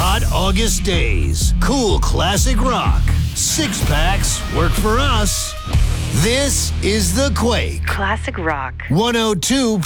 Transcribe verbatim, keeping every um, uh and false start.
hot August days. Cool classic rock. Six packs work for us. This is The Quake. Classic rock. one oh two